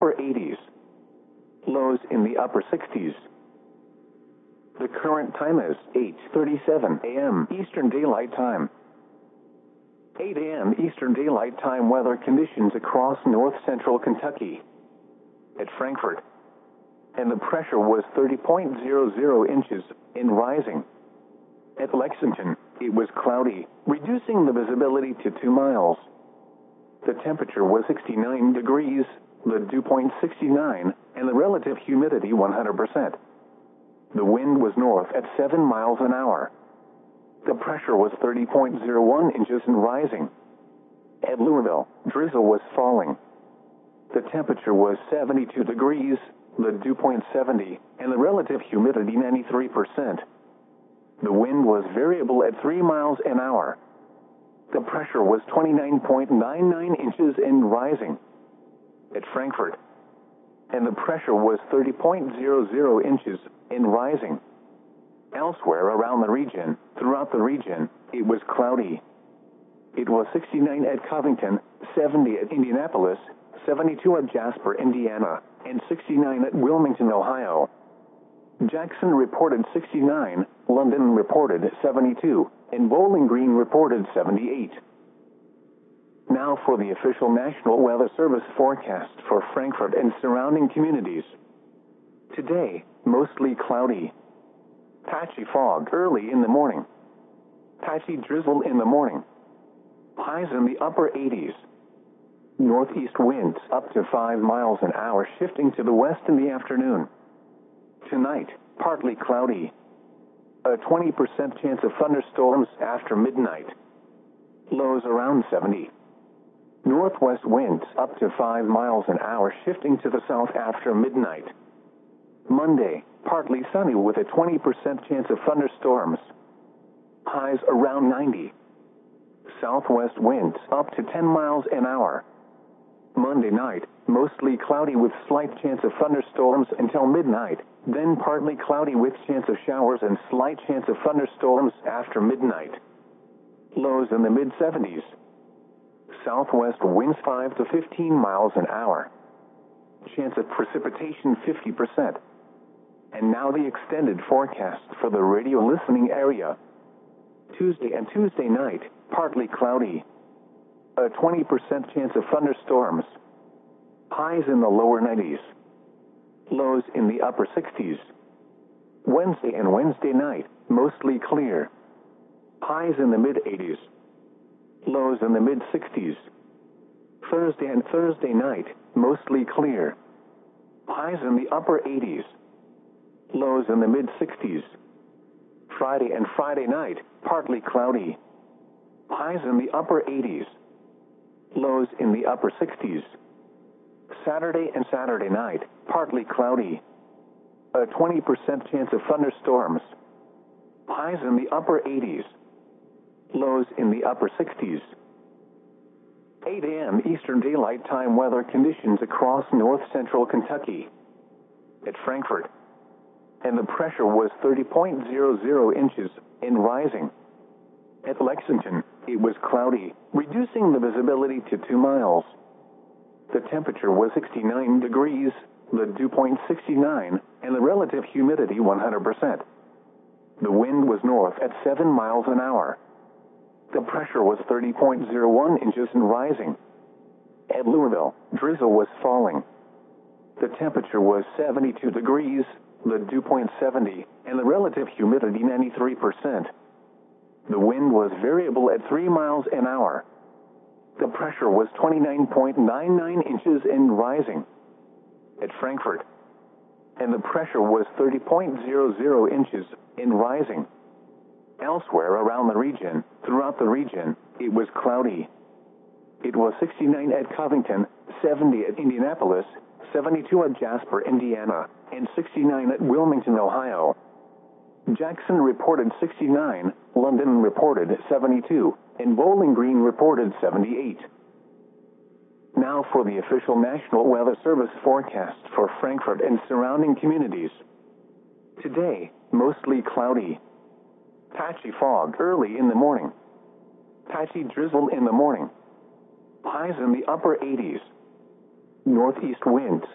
upper 80s. Lows in the upper 60s. The current time is 8:37 a.m. Eastern Daylight Time. 8 a.m. Eastern Daylight Time weather conditions across north-central Kentucky. At Frankfort. And the pressure was 30.00 inches and rising. At Lexington, it was cloudy, reducing the visibility to 2 miles. The temperature was 69 degrees, the dew point 69, and the relative humidity 100%. The wind was north at 7 miles an hour. The pressure was 30.01 inches and rising. At Louisville, drizzle was falling. The temperature was 72 degrees, the dew point 70, and the relative humidity 93%. The wind was variable at 3 miles an hour. The pressure was 29.99 inches and rising. At Frankfort. And the pressure was 30.00 inches and rising. Elsewhere around the region, throughout the region, it was cloudy. It was 69 at Covington, 70 at Indianapolis, 72 at Jasper, Indiana, and 69 at Wilmington, Ohio. Jackson reported 69, London reported 72, and Bowling Green reported 78. Now for the official National Weather Service forecast for Frankfort and surrounding communities. Today, mostly cloudy. Patchy fog early in the morning. Patchy drizzle in the morning. Highs in the upper 80s. Northeast winds up to 5 miles an hour shifting to the west in the afternoon. Tonight, partly cloudy. A 20% chance of thunderstorms after midnight. Lows around 70. Northwest winds up to 5 miles an hour shifting to the south after midnight. Monday, partly sunny with a 20% chance of thunderstorms. Highs around 90. Southwest winds up to 10 miles an hour. Monday night, mostly cloudy with slight chance of thunderstorms until midnight, then partly cloudy with chance of showers and slight chance of thunderstorms after midnight. Lows in the mid-70s. Southwest winds 5 to 15 miles an hour. Chance of precipitation 50%. And now the extended forecast for the radio listening area. Tuesday and Tuesday night, partly cloudy. A 20% chance of thunderstorms. Highs in the lower 90s. Lows in the upper 60s. Wednesday and Wednesday night, mostly clear. Highs in the mid-80s. Lows in the mid-60s. Thursday and Thursday night, mostly clear. Highs in the upper 80s. Lows in the mid-60s. Friday and Friday night, partly cloudy. Highs in the upper 80s. Lows in the upper 60s. Saturday and Saturday night, partly cloudy. A 20% chance of thunderstorms. Highs in the upper 80s. Lows in the upper 60s. 8 a.m. Eastern Daylight Time weather conditions across north-central Kentucky. At Frankfort. And the pressure was 30.00 inches and rising. At Lexington, it was cloudy, reducing the visibility to 2 miles. The temperature was 69 degrees, the dew point 69, and the relative humidity 100%. The wind was north at 7 miles an hour. The pressure was 30.01 inches and rising. At Louisville, drizzle was falling. The temperature was 72 degrees, the dew point 70, and the relative humidity 93%. The wind was variable at 3 miles an hour. The pressure was 29.99 inches and rising. At Frankfort. And the pressure was 30.00 inches and rising. Elsewhere around the region, throughout the region, it was cloudy. It was 69 at Covington, 70 at Indianapolis, 72 at Jasper, Indiana, and 69 at Wilmington, Ohio. Jackson reported 69, London reported 72, and Bowling Green reported 78. Now for the official National Weather Service forecast for Frankfort and surrounding communities. Today, mostly cloudy. Patchy fog early in the morning. Patchy drizzle in the morning. Highs in the upper 80s. Northeast winds